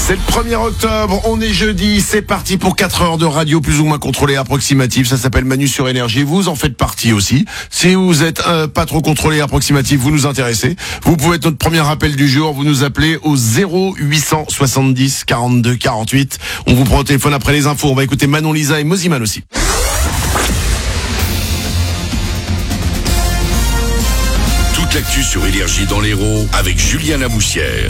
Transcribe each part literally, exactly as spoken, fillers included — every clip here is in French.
C'est le premier octobre, on est jeudi, c'est parti pour quatre heures de radio plus ou moins contrôlée approximative. Ça s'appelle Manu sur Énergie, vous en faites partie aussi. Si vous êtes euh, pas trop contrôlé approximatif, vous nous intéressez. Vous pouvez être notre premier appel du jour, vous nous appelez au zéro huit cent soixante-dix quarante-deux quarante-huit. On vous prend au téléphone après les infos, on va écouter Manon Lisa et Moziman aussi. Toute l'actu sur Énergie dans l'Hérault avec Julien Lamoussière.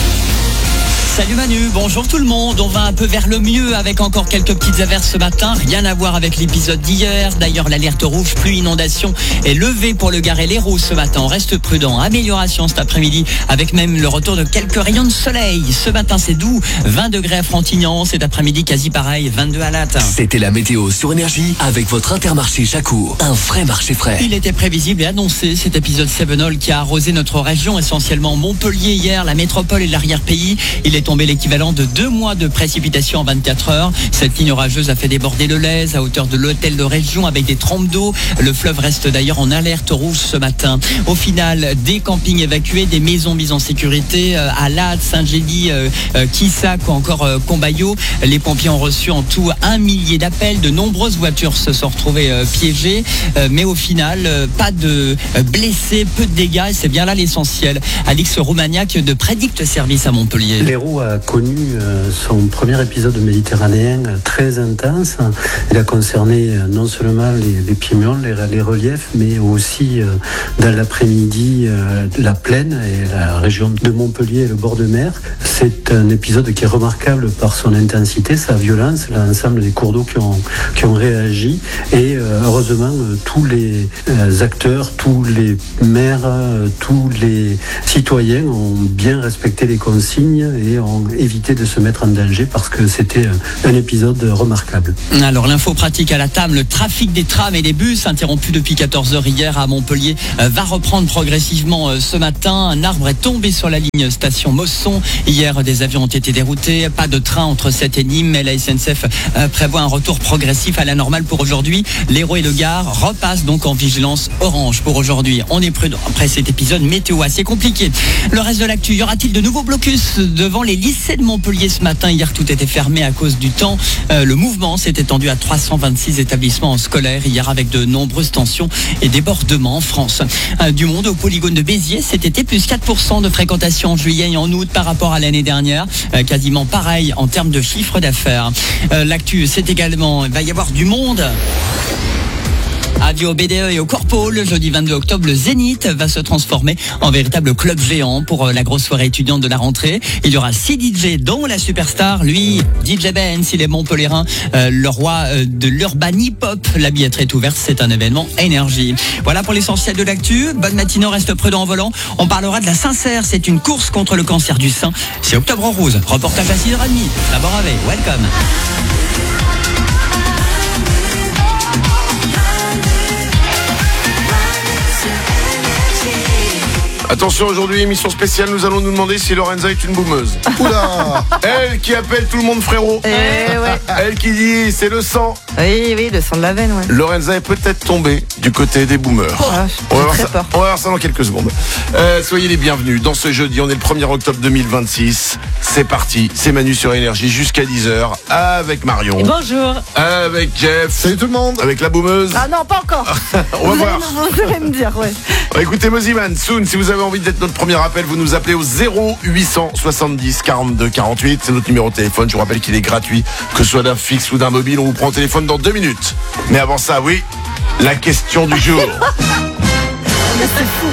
Salut Manu, bonjour tout le monde. On va un peu vers le mieux avec encore quelques petites averses ce matin. Rien à voir avec l'épisode d'hier. D'ailleurs, l'alerte rouge pluie inondation est levée pour le Gard et l'Hérault ce matin. On reste prudent. Amélioration cet après-midi avec même le retour de quelques rayons de soleil. Ce matin, c'est doux. vingt degrés à Frontignan. Cet après-midi, quasi pareil. vingt-deux à Latte. C'était la météo sur Énergie avec votre Intermarché Chacour. Un vrai marché frais. Il était prévisible et annoncé cet épisode Sevenol qui a arrosé notre région, essentiellement Montpellier hier, la métropole et l'arrière-pays. Il est tombé l'équivalent de deux mois de précipitations en vingt-quatre heures. Cette ligne orageuse a fait déborder le Lez à hauteur de l'hôtel de région avec des trompes d'eau. Le fleuve reste d'ailleurs en alerte rouge ce matin. Au final, des campings évacués, des maisons mises en sécurité à Latte, Saint-Gély, euh, euh, Quissac ou encore euh, Combaillot. Les pompiers ont reçu en tout un millier d'appels. De nombreuses voitures se sont retrouvées euh, piégées. Euh, mais au final, euh, pas de euh, blessés, peu de dégâts. Et c'est bien là l'essentiel. Alix Roumaniac de Prédicte Service à Montpellier. L'Hérault a connu euh, son premier épisode méditerranéen euh, très intense. Il a concerné euh, non seulement les, les piémons, les, les reliefs, mais aussi euh, dans l'après-midi euh, la plaine et la région de Montpellier et le bord de mer. C'est un épisode qui est remarquable par son intensité, sa violence, l'ensemble des cours d'eau qui ont, qui ont réagi et euh, heureusement euh, tous les euh, acteurs, tous les maires, euh, tous les citoyens ont bien respecté les consignes et ont éviter de se mettre en danger parce que c'était un épisode remarquable. Alors l'info pratique à la table, le trafic des trams et des bus interrompu depuis quatorze heures hier à Montpellier va reprendre progressivement ce matin. Un arbre est tombé sur la ligne station Mosson. Hier, des avions ont été déroutés. Pas de train entre Sète et Nîmes, mais la S N C F prévoit un retour progressif à la normale pour aujourd'hui. L'Hérault et le Gard repassent donc en vigilance orange pour aujourd'hui. On est prudent après cet épisode météo assez compliqué. Le reste de l'actu, y aura-t-il de nouveaux blocus devant les lycées de Montpellier ce matin? Hier, tout était fermé à cause du temps. Euh, le mouvement s'est étendu à trois cent vingt-six établissements scolaires hier avec de nombreuses tensions et débordements en France. Euh, du monde au polygone de Béziers, cet été, plus quatre pour cent de fréquentation en juillet et en août par rapport à l'année dernière. Euh, quasiment pareil en termes de chiffre d'affaires. Euh, l'actu, c'est également, il va y avoir du monde. Avis au B D E et au Corpo, le jeudi vingt-deux octobre, le Zénith va se transformer en véritable club géant pour la grosse soirée étudiante de la rentrée. Il y aura six D J, dont la superstar, lui, D J Benz, il est Montpellierin, euh, le roi euh, de l'urban hip-hop. La billetterie est ouverte, c'est un événement Énergie. Voilà pour l'essentiel de l'actu. Bonne matinée, on reste prudent en volant. On parlera de la Sincère, c'est une course contre le cancer du sein. C'est Octobre Rose, reportage à six heures trente. D'abord avec, welcome. Attention, aujourd'hui, émission spéciale, nous allons nous demander si Lorenza est une boumeuse. Oula. Elle qui appelle tout le monde frérot. Eh ouais. Elle qui dit c'est le sang. Oui, oui, le sang de la veine, ouais. Lorenza est peut-être tombée du côté des boomers. Ah, on, va voir j'ai ça, très peur. on va voir ça dans quelques secondes. Euh, soyez les bienvenus dans ce jeudi, on est le premier octobre deux mille vingt-six. C'est parti, c'est Manu sur Énergie jusqu'à dix heures avec Marion. Et bonjour. Avec Jeff. Salut tout le monde. Avec la boumeuse. Ah non, pas encore. On va vous voir. Allez, vous allez me dire, ouais. Écoutez Moziman, soon, si vous avez envie d'être notre premier appel, vous nous appelez au zéro huit cent soixante-dix quarante-deux quarante-huit. C'est notre numéro de téléphone. Je vous rappelle qu'il est gratuit, que ce soit d'un fixe ou d'un mobile. On vous prend au téléphone dans deux minutes. Mais avant ça, oui, la question du jour. Mais c'est fou.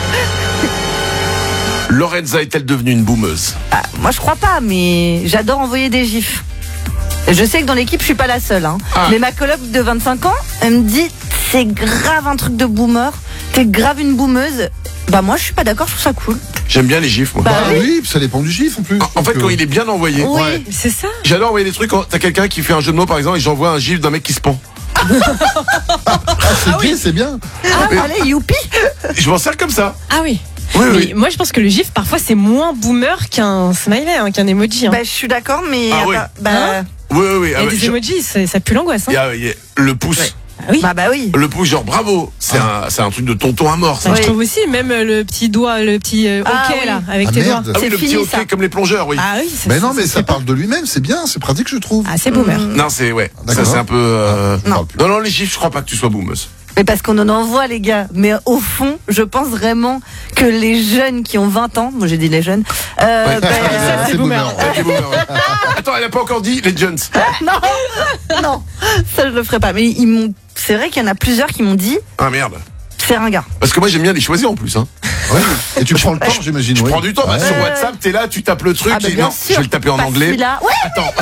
Lorenza est-elle devenue une boumeuse? Ah, moi, je crois pas, mais j'adore envoyer des gifs. Et je sais que dans l'équipe, je suis pas la seule. Hein. Ah. Mais ma coloc de vingt-cinq ans, elle me dit c'est grave un truc de boomer. T'es grave une boumeuse. Bah moi, je suis pas d'accord. Je trouve ça cool. J'aime bien les gifs, moi. Bah, Ah oui. oui, ça dépend du gif en plus. En, en fait, Donc, quand euh, il est bien envoyé. Oui, Ouais. c'est ça. J'adore envoyer des trucs quand t'as quelqu'un qui fait un jeu de mots, par exemple, et j'envoie un gif d'un mec qui se pend. Ah, c'est bien, c'est bien. Ah, allez, youpi. Je m'en sers comme ça. Ah oui. Oui, Mais oui. moi je pense que le gif parfois c'est moins boomer qu'un smiley, hein, qu'un emoji. Hein. Bah, je suis d'accord, mais Ah oui. bah, Hein Oui, oui, oui. Il y Ah a ouais, des je- emojis, ça, ça pue l'angoisse. Hein. il y a- il y a le pouce. Ouais. Oui. Bah bah oui. Le pouce genre bravo, c'est un, c'est un truc de tonton à mort, ça. Bah, Oui. Je trouve aussi, même le petit doigt, le petit euh, Ah, hockey oui. là, avec Ah, tes merde. doigts. Ah oui, C'est le petit fini, hockey ça. comme les plongeurs, oui. Ah oui, c'est Mais non, mais c'est ça pas- parle de lui-même, c'est bien, c'est pratique, je trouve. Ah, c'est boomer. Non, c'est ouais. Ça D'accord. c'est un peu. euh, Je parle plus. Non, non, les chiffres, je crois pas que tu sois boomeuse. Mais parce qu'on en envoie, les gars. Mais au fond, je pense vraiment que les jeunes qui ont vingt ans, moi j'ai dit les jeunes, euh, Ouais. bah, Ah, c'est boomer. Ouais, t'es boomer, ouais. Attends, elle a pas encore dit les Jones. non, non, ça je le ferai pas. Mais ils m'ont, c'est vrai qu'il y en a plusieurs qui m'ont dit, Ah merde. c'est ringard. Parce que moi j'aime bien les choisir en plus. Hein. Ouais. Et tu prends le temps, j'imagine. Tu oui. prends du temps. Bah, Ouais. sur WhatsApp, t'es là, tu tapes le truc. Ah bah tu dis, bien non, sûr. je vais le taper en Pas anglais. celui-là. Ouais. Attends.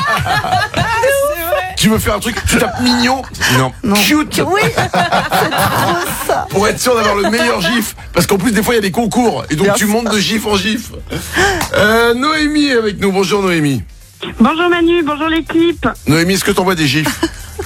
Tu veux faire un truc, tu tapes mignon. Non. Non. Cute. Oui. C'est trop ça. Pour être sûr d'avoir le meilleur gif. Parce qu'en plus, des fois, il y a des concours. Et donc, Bien tu sûr. montes de gif en gif. Euh, Noémie est avec nous. Bonjour, Noémie. Bonjour Manu, bonjour l'équipe. Noémie, est-ce que t'envoies des gifs?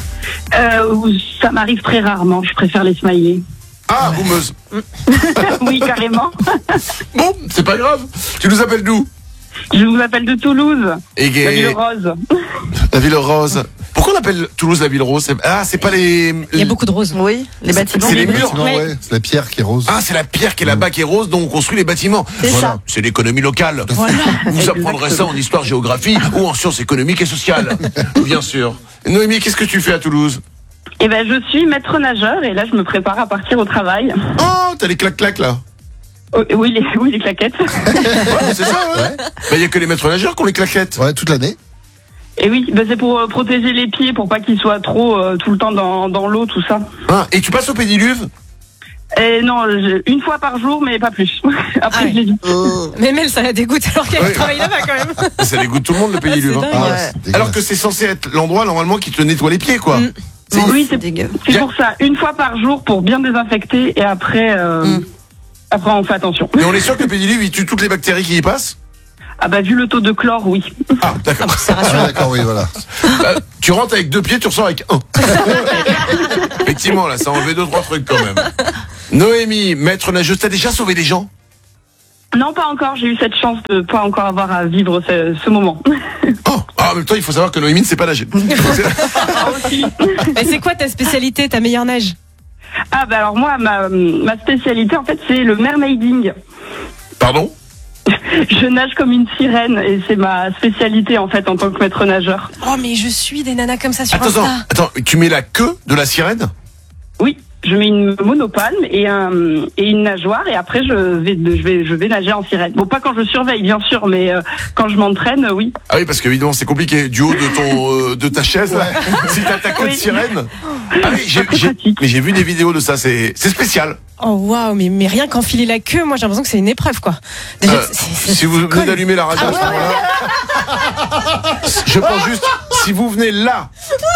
Euh, ça m'arrive très rarement, je préfère les smileys. Ah, boumeuse. Oui, carrément. Bon, c'est pas grave. Tu nous appelles d'où? Je vous appelle de Toulouse, Et la ville rose. La ville rose. Pourquoi on appelle Toulouse la ville rose? C'est- Ah, c'est pas les. Il y a beaucoup de roses. Oui, les bâtiments. C'est les Le murs. bâtiment, Ouais. ouais, c'est la pierre qui est rose. Ah, c'est la pierre qui est là-bas qui est rose, donc on construit les bâtiments. C'est Voilà. ça. C'est l'économie locale. Voilà. Vous apprendrez ça en histoire-géographie ou en sciences économiques et sociales. Bien sûr. Noémie, qu'est-ce que tu fais à Toulouse? Et ben, je suis maître nageur et là, je me prépare à partir au travail. Oh, t'as les clac-clac là. Oh, oui, les, oui, les claquettes. Ouais, c'est ça, ouais. Ouais. Bah, y a que les maîtres nageurs qui ont les claquettes. Ouais, toute l'année. Et oui, ben, c'est pour euh, protéger les pieds, pour pas qu'ils soient trop euh, tout le temps dans, dans l'eau, tout ça. Ah, et tu passes au pédiluve? Et non, je- une fois par jour, mais pas plus. Après, Ah ouais. je l'ai dit. Mais Mel, ça la dégoûte alors qu'elle Ouais. travaille là-bas quand même. Ça dégoûte tout le monde le pédiluve. C'est hein. dingue. Ah, Ouais. c'est dégueulasse. Alors que c'est censé être l'endroit normalement qui te nettoie les pieds, quoi. Mm. C'est- Oui, c'est dégueu. c'est pour ça. Une fois par jour pour bien désinfecter et après, euh, Mm. après on fait attention. Mais on est sûr que le pédiluve, il tue toutes les bactéries qui y passent? Ah bah vu le taux de chlore, oui. Ah, d'accord. Ah, d'accord, oui, voilà. Euh, tu rentres avec deux pieds, tu ressors avec un. Effectivement, là, ça a enlevé deux, trois trucs quand même. Noémie, maître nageuse, t'as déjà sauvé des gens? Non, pas encore. J'ai eu cette chance de pas encore avoir à vivre ce, ce moment. Oh, ah, en même temps, il faut savoir que Noémie ne sait pas nager. Ah, aussi. Et c'est quoi ta spécialité, ta meilleure nage? Ah bah alors moi, ma, ma spécialité en fait, c'est le mermaiding. Pardon? Je nage comme une sirène et c'est ma spécialité en fait en tant que maître nageur. Oh, mais je suis des nanas comme ça sur Attends, Insta. attends, attends, tu mets la queue de la sirène? Oui, je mets une monopalme et, un, et une nageoire et après je vais, je vais, je vais nager en sirène. Bon, pas quand je surveille bien sûr, mais euh, quand je m'entraîne, euh, oui. Ah oui, parce qu'évidemment, c'est compliqué. Du haut de ton, euh, de ta chaise, là, si t'as ta queue de Oui. sirène. Ah oui, j'ai, très j'ai- pratique. mais j'ai vu des vidéos de ça, c'est, c'est spécial. Oh waouh, mais, mais rien qu'enfiler la queue, moi j'ai l'impression que c'est une épreuve quoi. Déjà, Euh, c'est- c'est- si vous venez colle. d'allumer la radio à ce moment-là, je pense juste, si vous venez là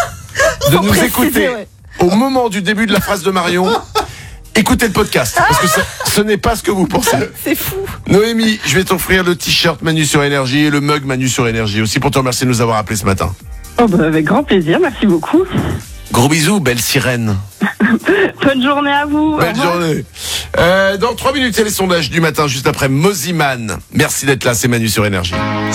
de nous préciser, écouter ouais. au moment du début de la phrase de Marion, écoutez le podcast, parce que ce, ce n'est pas ce que vous pensez. C'est fou. Noémie, je vais t'offrir le t-shirt Manu sur Énergie et le mug Manu sur Énergie aussi pour te remercier de nous avoir appelé ce matin. Oh bah avec grand plaisir, merci beaucoup. Gros bisous, belle sirène. Bonne journée à vous. Au Belle revoir. journée. Euh, dans trois minutes, il y a les sondages du matin, juste après Moziman. Merci d'être là, c'est Manu sur Énergie.